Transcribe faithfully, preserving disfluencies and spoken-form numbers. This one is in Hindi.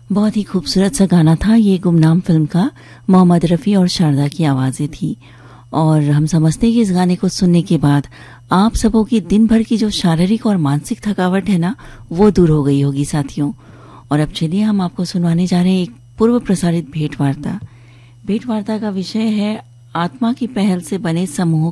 बहुत ही खूबसूरत सा गाना था ये गुमनाम फिल्म का। मोहम्मद रफ़ी और शारदा की आवाज़ें थी और हम समझते हैं कि इस गाने को सुनने के बाद आप सबों की दिन भर की जो शारीरिक और मानसिक थकावट है ना, वो दूर हो गई होगी साथियों। और अब चलिए हम आपको सुनवाने जा रहे हैं एक पूर्व प्रसारित भेंट वार्ता। भेंट वार्ता का विषय है आत्मा की पहल से बने समूहों